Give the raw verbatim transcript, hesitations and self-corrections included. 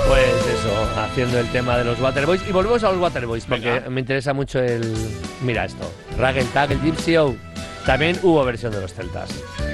Pues eso, haciendo el tema de los Waterboys. Y volvemos a los Waterboys, porque Venga. me interesa mucho el... Mira esto, Rag and Tag, el Gypsy O. También hubo versión de los celtas.